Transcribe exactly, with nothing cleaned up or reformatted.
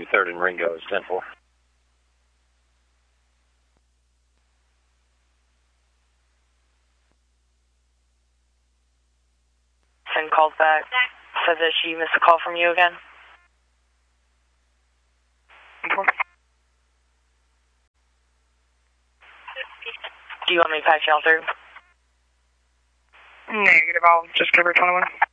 third and Ringo is ten four. ten calls back. Said that she missed a call from you again. Do you want me to patch you all through? Negative, I'll just give her twenty-one.